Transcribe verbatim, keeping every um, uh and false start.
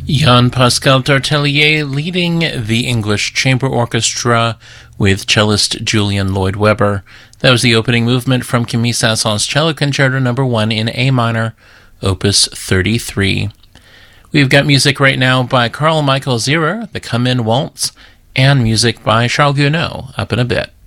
Jean-Pascal Tartellier leading the English Chamber Orchestra with cellist Julian Lloyd-Webber. That was the opening movement from Camille Saint-Saëns Cello Concerto Number one in A minor, Opus thirty-three. We've got music right now by Carl Michael Zierer, the Come In Waltz, and music by Charles Gounod up in a bit.